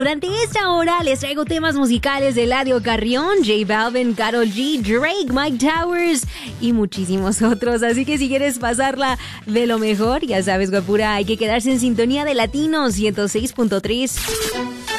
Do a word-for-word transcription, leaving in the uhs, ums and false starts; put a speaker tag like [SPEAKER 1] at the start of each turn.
[SPEAKER 1] Durante esta hora les traigo temas musicales de Eladio Carrión, J Balvin, Karol G, Drake, Mike Towers y muchísimos otros. Así que si quieres pasarla de lo mejor, ya sabes, guapura, hay que quedarse en sintonía de Latinos ciento seis punto tres.